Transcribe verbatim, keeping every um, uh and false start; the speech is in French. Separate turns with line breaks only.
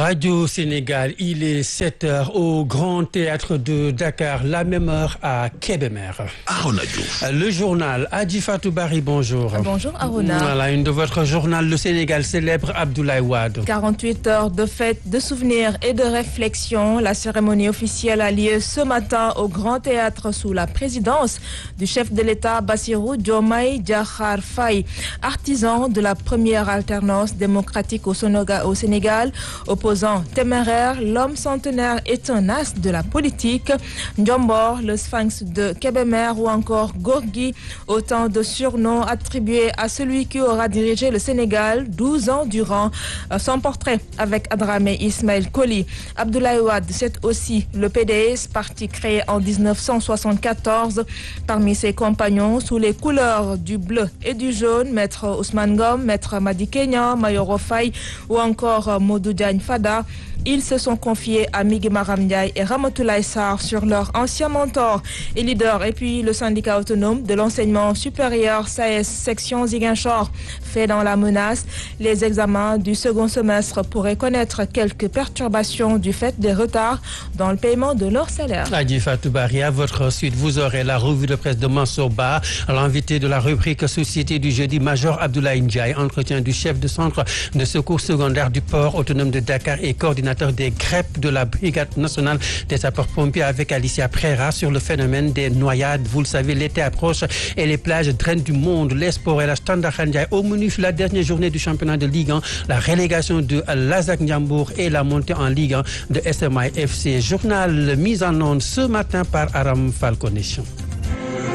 Radio Sénégal, il est sept heures au Grand Théâtre de Dakar, la même heure à Kébémer.
Arona Diouf.
Le journal Adji Fatou Bari, bonjour.
Bonjour Arona.
Voilà, une de votre journal, le Sénégal célèbre Abdoulaye Wade.
quarante-huit heures de fête, de souvenirs et de réflexion. La cérémonie officielle a lieu ce matin au Grand Théâtre sous la présidence du chef de l'État Bassirou Diomaye Diakhar Faye, artisan de la première alternance démocratique au Sénégal. Opposant téméraire, l'homme centenaire est un as de la politique. Ndiombor, le sphinx de Kébémer ou encore Gorgui, autant de surnoms attribués à celui qui aura dirigé le Sénégal douze ans durant. Son portrait avec Adramé Ismaël Koli. Abdoulaye Wade, c'est aussi le P D S, parti créé en dix-neuf cent soixante-quatorze. Parmi ses compagnons, sous les couleurs du bleu et du jaune, Maître Ousmane Ngom, Maître Madi Kenya, Mayoro Faye ou encore Modou Diagne Fada. Ils se sont confiés à Migui Maram Ndiaye et Ramatoulaye Sarr sur leur ancien mentor et leader. Et puis le syndicat autonome de l'enseignement supérieur S A E S section Ziguinchor fait dans la menace. Les examens du second semestre pourraient connaître quelques perturbations du fait des retards dans le paiement de leur salaire.
Adji Fatou Bari, à votre suite, vous aurez la revue de presse de Mansour Ba, l'invité de la rubrique Société du jeudi, Major Abdoulaye Ndiaye, entretien du chef de centre de secours secondaire du port autonome de Dakar et coordinateur des G R E P de la Brigade nationale des sapeurs-pompiers avec Alicia Prera sur le phénomène des noyades. Vous le savez, l'été approche et les plages drainent du monde. Les sports et la Standard Ndiaye au menu la dernière journée du championnat de Ligue un, la relégation de Lazak Ndiambour et la montée en Ligue un de S M I F C. Journal mis en onde ce matin par Aram Falconation.